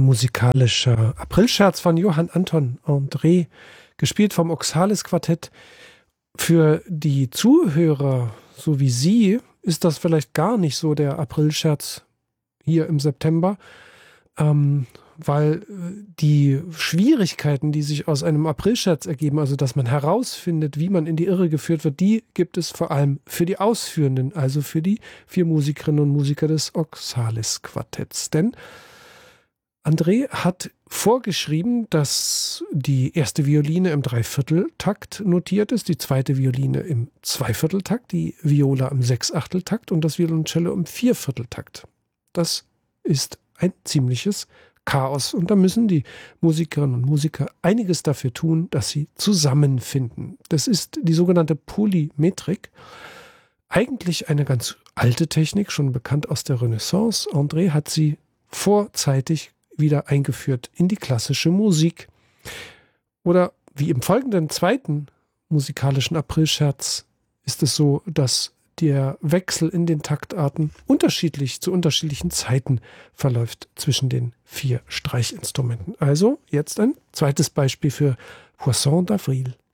musikalischer Aprilscherz von Johann Anton André, gespielt vom Oxalis Quartett. Für die Zuhörer, so wie Sie, ist das vielleicht gar nicht so der Aprilscherz hier im September, weil die Schwierigkeiten, die sich aus einem Aprilscherz ergeben, also dass man herausfindet, wie man in die Irre geführt wird, die gibt es vor allem für die Ausführenden, also für die 4 Musikerinnen und Musiker des Oxalis Quartetts. Denn André hat vorgeschrieben, dass die erste Violine im Dreivierteltakt notiert ist, die zweite Violine im Zweivierteltakt, die Viola im Sechsachteltakt und das Violoncello im Viervierteltakt. Das ist ein ziemliches Chaos und da müssen die Musikerinnen und Musiker einiges dafür tun, dass sie zusammenfinden. Das ist die sogenannte Polymetrik. Eigentlich eine ganz alte Technik, schon bekannt aus der Renaissance. André hat sie vorzeitig wieder eingeführt in die klassische Musik. Oder wie im folgenden zweiten musikalischen Aprilscherz ist es so, dass der Wechsel in den Taktarten unterschiedlich zu unterschiedlichen Zeiten verläuft zwischen den 4 Streichinstrumenten. Also jetzt ein zweites Beispiel für Poisson d'Avril.